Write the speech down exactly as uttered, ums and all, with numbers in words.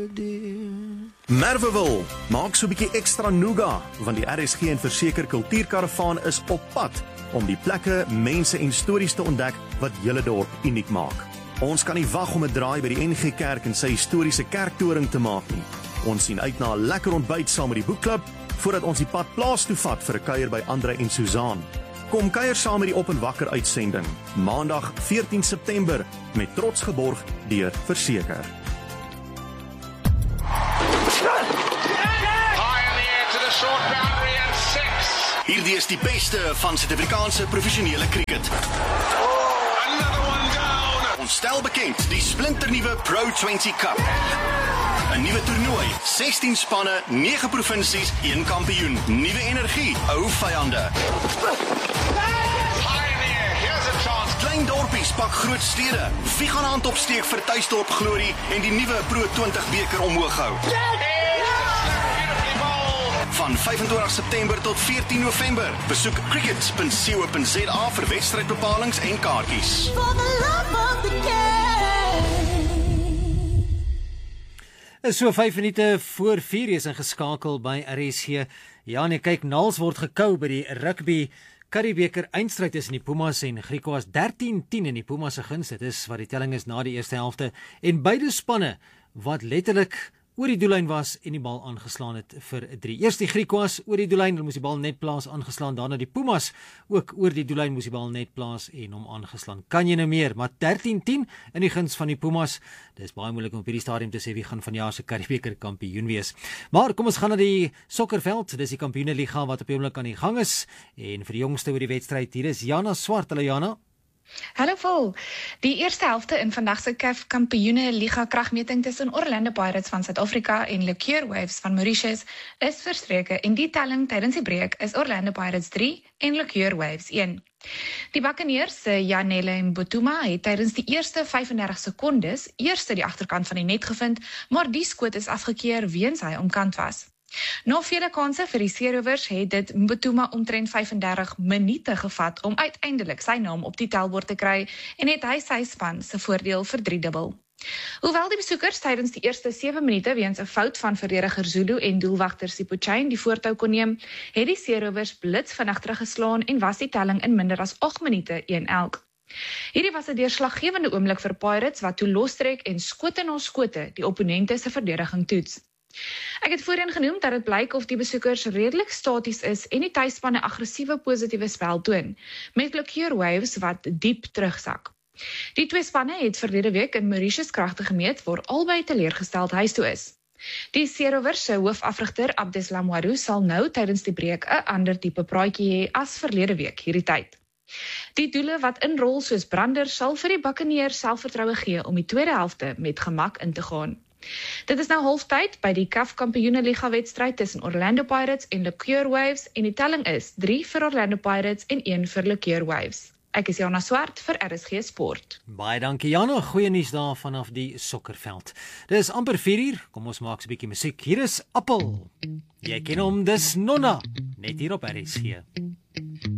Merwewil, maak so 'n bietjie ekstra nougat, want die R S G en Verseker Kultuurkaravaan is op pad om die plekke, mense en stories te ontdek wat julle dorp uniek maak. Ons kan nie wag om 'n draai by die N G Kerk en sy historiese kerktoring te maak nie. Ons sien uit na 'n lekker ontbyt saam met die boekklub, voordat ons die pad plaas toe vat vir 'n kuier by Andre en Suzaan. Kom kuier saam met die Op en Wakker uitsending, Maandag veertien September, met trots geborg deur Verseker. Hierdie is die beste van Suid-Afrikaanse professionele cricket. Ons stel bekend die splinternuwe Pro twintig Cup. 'n Nuwe toernooi, sestien spanne, nege provinsies, een kampioen, nuwe energie, ou vyande. Klein dorpies pak groot stede. Wie gaan hand opsteek vir tuisdorp glorie en die nuwe Pro twintig beker omhoog hou? Van vyf en twintig September tot veertien November. Besoek cricket punt co punt za vir wedstrydbepalings en kaartjies. Is so vyf minute voor vier is ingeskakel by R S G. Ja, nee, kyk, Nals word gekou by die rugby Curriebeeker eindstryd tussen die Pumas en Griquas, dertien tien in die Pumas se guns. Dit is wat die telling is na die eerste helfte. En beide spanne wat letterlik oor die doellyn was en die bal aangeslaan het vir drie. Eers die Griquas oor die doellyn, hulle moes die bal net plaas aangeslaan, daarna die Pumas ook oor die doellyn moes die bal net plaas en hom aangeslaan. Kan jy nou meer, maar dertien tien in die guns van die Pumas. Dit is baie moeilik om op hierdie stadium te sê wie gaan vanjaar se Curriebeeker kampioen wees. Maar kom ons gaan na die sokkerveld. Dis die Kampioeneliga wat op die oomblik aan die gang is en vir die jongste oor die wedstryd, hier is Jana Swart. Hallo Jana. Hallo vol. Die eerste helfte in vandag se C A F Kampioene Liga kragmeting tussen Orlando Pirates van Suid-Afrika en Liqueur Waves van Mauritius is verstreke en die telling tydens die breek is Orlando Pirates drie en Liqueur Waves een. Die Buccaneers se Janelle Mbutuma het tydens die eerste vyf en dertig sekondes eerste die agterkant van die net gevind, maar die skoot is afgekeer weens hy omkant was. Na vele kanse vir die Seerovers het dit Mbutuma omtrent vyf en dertig minute gevat om uiteindelik sy naam op die tellbord te kry en het hy sy span se voordeel verdriedubbel. Hoewel die besoekers tydens die eerste sewe minute weens 'n fout van verdediger Zulu en doelwagter Sipochain die voortou kon neem, het die Seerovers blits vinnig teruggeslaan en was die telling in minder as agt minute een elk. Hierdie was 'n deurslaggewende oomblik vir Pirates wat toe lostrek en skote na skote die opponente se verdediging toets. Ek het voorheen genoem dat dit blyk of die besoekers redelik staties is en die tuisspanne aggressiewe positiewe spel toon, met Liqueur Waves wat diep terugsak. Die twee spanne het verlede week in Mauritius kragte gemeet waar albei teleurgesteld huis toe is. Die Seerovers se hoofafrigter Abdeslam Waru sal nou tydens die breek 'n ander tipe praatjie hê as verlede week hierdie tyd. Die doele wat inrol soos brander sal vir die Buccaneers selfvertroue gee om die tweede helfte met gemak in te gaan. Dit is nou halftyd by die C A F Kampioeneliga wedstryd tussen Orlando Pirates en Liqueur Waves en die telling is drie vir Orlando Pirates en een vir Liqueur Waves. Ek is Jana Swart vir R S G Sport. Baie dankie Jana, goeie nuus daar vanaf die sokkerveld. Dit is amper vier uur, kom ons maak 'n bietjie musiek. Hier is Appel. Jy ken hom, dis Nonna, net hier op R S G.